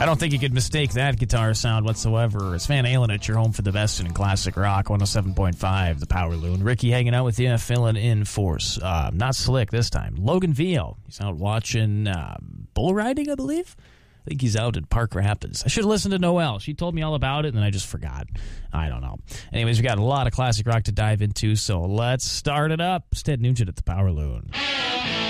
I don't think you could mistake that guitar sound whatsoever. It's Van Halen at your home for the best in classic rock, 107.5, The Power Loon. Ricky hanging out with you, filling in for, not Slick this time, Logan Vio. He's out watching bull riding, I believe. I think he's out at Park Rapids. I should have listened to Noelle. She told me all about it, and then I just forgot. I don't know. Anyways, we got a lot of classic rock to dive into, so let's start it up. It's Ted Nugent at The Power Loon.